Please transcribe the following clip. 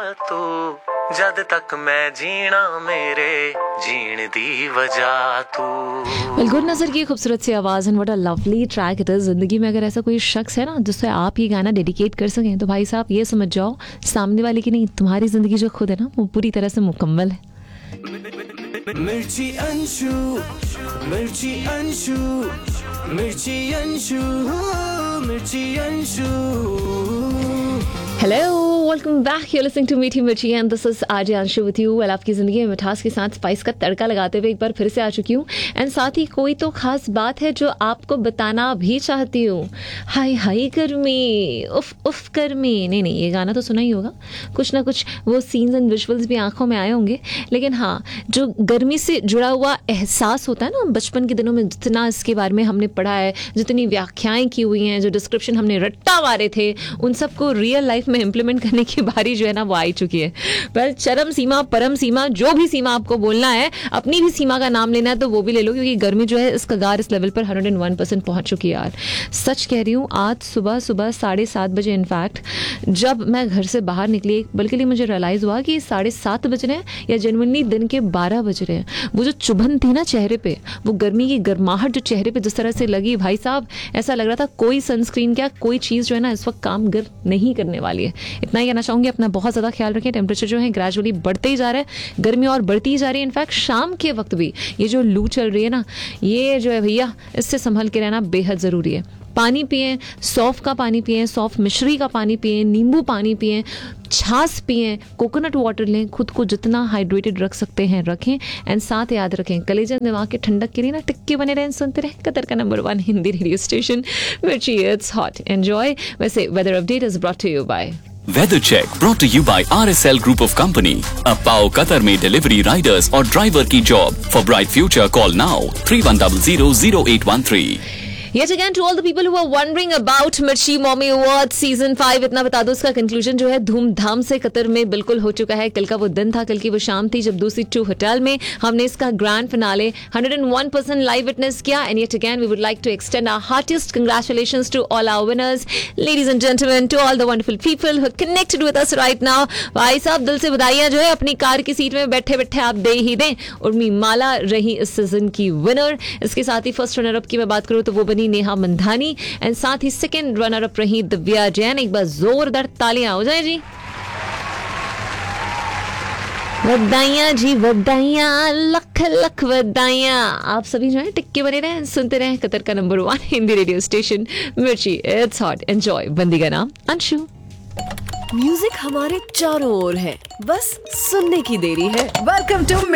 तू जद तक मैं जीना मेरे जीण दी वजह तू। बिल्कुल नज़र की खूबसूरत सी आवाज़ and what a lovely track it is. ज़िंदगी में अगर ऐसा कोई शख्स है ना जिससे आप ये गाना डेडिकेट कर सकें तो भाई साहब ये समझ जाओ सामने वाले की नहीं तुम्हारी ज़िंदगी जो खुद है ना वो पूरी तरह से मुकम्मल है। मिर्ची अंशु, मिर्ची अंशु, मिर्ची अंशु, मिर्ची Anshu. Hello welcome back, you listening to मीठी मिर्ची and this is RJ Anshu with you. Well आपकी ज़िंदगी में मिठास के साथ स्पाइस का तड़का लगाते हुए एक बार फिर से आ चुकी हूँ एंड साथ ही कोई तो खास बात है जो आपको बताना भी चाहती हूँ। हाय हाय गर्मी, उफ उफ गर्मी। नहीं ये गाना तो सुना ही होगा, कुछ ना कुछ वो सीन्स एंड विजुअल्स भी आंखों में आए होंगे। लेकिन हाँ, जो गर्मी से जुड़ा हुआ एहसास होता है ना, बचपन के दिनों में जितना इसके बारे में हमने पढ़ा है, जितनी व्याख्याएं की हुई हैं, जो डिस्क्रिप्शन हमने रट्टा मारे थे, उन सबको रियल लाइफ में इम्प्लीमेंट करने की बारी जो है ना वो आई चुकी है। वेल चरम सीमा, परम सीमा, जो भी सीमा आपको बोलना है, अपनी भी सीमा का नाम लेना है तो वो भी ले लो, क्योंकि गर्मी जो है इस कगार इस लेवल पर 101% पहुंच चुकी है यार। सच कह रही हूँ, आज सुबह 7:30 बजे इनफैक्ट जब मैं घर से बाहर निकली, बल्कि मुझे रियलाइज हुआ कि 7:30 बज रहे हैं या जेन्युइनली दिन के 12 बज रहे हैं। वो जो चुभन थी ना चेहरे पे, वो गर्मी की गर्माहट जो चेहरे पे जिस तरह से लगी, भाई साहब ऐसा लग रहा था कोई सनस्क्रीन क्या कोई चीज़ जो है ना इस वक्त काम नहीं करने वाली है। इतना ही कहना चाहूँगी, अपना बहुत ज़्यादा ख्याल रखें। टेम्परेचर जो है ग्रेजुअली बढ़ते ही जा रहा है, गर्मी और बढ़ती ही जा रही है। इनफैक्ट शाम के वक्त भी ये जो लू चल रही है ना, ये जो है भैया इससे संभल के रहना बेहद ज़रूरी है। पानी पिएं, सौंफ का पानी पिएं, सौंफ मिश्री का पानी पिएं, नींबू पानी पिएं, छाछ पिएं, कोकोनट वाटर लें, खुद को जितना हाइड्रेटेड रख सकते हैं रखें एंड साथ याद रखें कलेजा दिमाग के ठंडक के लिए ना टिक्के बने रहें, सुनते रहें कतर का नंबर 1 हिंदी रेडियो स्टेशन मिर्ची। It's hot, enjoy. वैसे weather update is brought to you bye Weather Check brought to you by RSL Group of Company। अब पाओ कतर में डिलीवरी राइडर्स और ड्राइवर की job. For bright future call now 31000813। Yet again to all the people who are wondering about मिर्ची mommy award season 5, इतना बता दो इसका कंक्लूजन जो है धूमधाम से कतर में बिल्कुल हो चुका है। कल का वो दिन था, कल की वो शाम थी जब दूसरी 2 होटल में हमने इसका ग्रैंड फिनाले 101% लाइव विटनेस किया। And yet again we would like to extend our heartiest congratulations to all our winners, ladies and gentleman, to all the wonderful people who connected with us right now. भाई साहब दिल से बधाइयां जो है अपनी car की सीट में बैठे बैठे आप दे ही दें। उर्मी माला रही इस सीजन की विनर। इसके साथ ही फर्स्ट रनर अप की मैं बात करूं तो वो बनी नेहा मंधानी एंड साथ ही सेकंड रनर अप रही दिव्या जैन। एक बार जोरदार तालियां हो जाए जी। बधाइयां जी, बधाइयां, लख लख बधाइयां। आप सभी जो है टिक्के बने रहे, सुनते रहे कतर का नंबर 1 हिंदी रेडियो स्टेशन मिर्ची। It's hot, enjoy. बंदी का नाम अंशु। म्यूजिक हमारे चारों ओर है, बस सुनने की देरी है। Welcome to